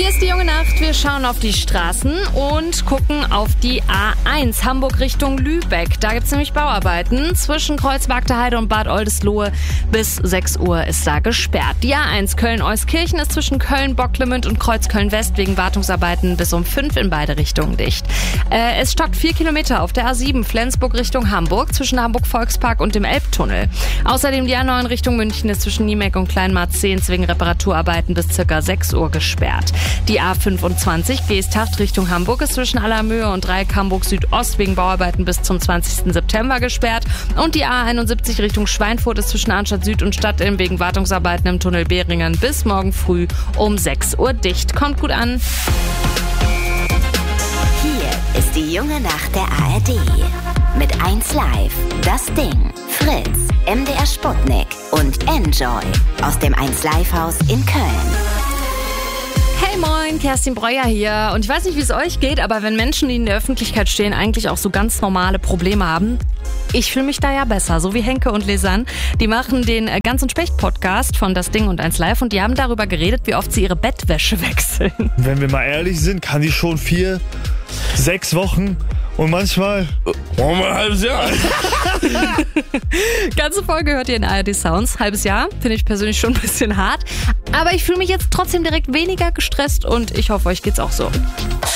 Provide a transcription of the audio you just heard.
Hier ist die junge Nacht. Wir schauen auf die Straßen und gucken auf die A1 Hamburg Richtung Lübeck. Da gibt es nämlich Bauarbeiten. Zwischen Kreuzberg Heide und Bad Oldesloe bis 6 Uhr ist da gesperrt. Die A1 Köln-Euskirchen ist zwischen Köln-Bocklemünd und Kreuzköln-West wegen Wartungsarbeiten bis um 5 in beide Richtungen dicht. Es stockt 4 Kilometer auf der A7 Flensburg Richtung Hamburg zwischen Hamburg-Volkspark und dem Elbtunnel. Außerdem die A9 Richtung München ist zwischen Niemeck und Kleinmarzehns wegen Reparaturarbeiten bis ca. 6 Uhr gesperrt. Die A25 Geesthacht Richtung Hamburg ist zwischen Allermöhe und Dreieck Hamburg Südost wegen Bauarbeiten bis zum 20. September gesperrt. Und die A71 Richtung Schweinfurt ist zwischen Arnstadt Süd und Stadtilm wegen Wartungsarbeiten im Tunnel Beringen bis morgen früh um 6 Uhr dicht. Kommt gut an. Hier ist die junge Nacht der ARD. Mit 1Live, Das Ding, Fritz, MDR Sputnik und Enjoy aus dem 1Live-Haus in Köln. Hey moin, Kerstin Breuer hier. Und ich weiß nicht, wie es euch geht, aber wenn Menschen, die in der Öffentlichkeit stehen, eigentlich auch so ganz normale Probleme haben, ich fühle mich da ja besser, so wie Henke und Lesanne. Die machen den Ganz und Specht-Podcast von Das Ding und 1Live und die haben darüber geredet, wie oft sie ihre Bettwäsche wechseln. Wenn wir mal ehrlich sind, kann die schon 4, 6 Wochen und manchmal ein halbes Jahr. Ganze Folge hört ihr in ARD Sounds. Halbes Jahr, finde ich persönlich schon ein bisschen hart. Aber ich fühle mich jetzt trotzdem direkt weniger gestresst und ich hoffe, euch geht's auch so.